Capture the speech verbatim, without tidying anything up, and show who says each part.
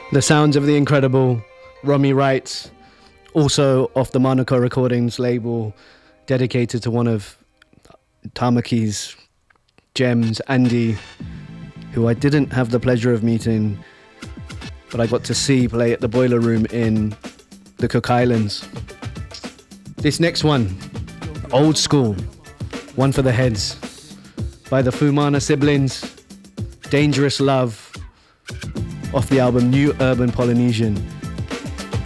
Speaker 1: The sounds of the incredible Romy Wright, also off the Monaco Recordings label, dedicated to one of Tamaki's gems, Andy, who I didn't have the pleasure of meeting, but I got to see play at the Boiler Room in the Cook Islands. This next one, old school, one for the heads, by the Fumana siblings, Dangerous Love, off the album New Urban Polynesian.